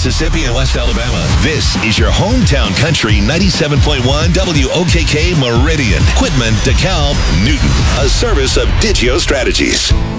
Mississippi, and West Alabama. This is your hometown country 97.1 WOKK Meridian. Quitman, DeKalb, Newton. A service of Digio Strategies.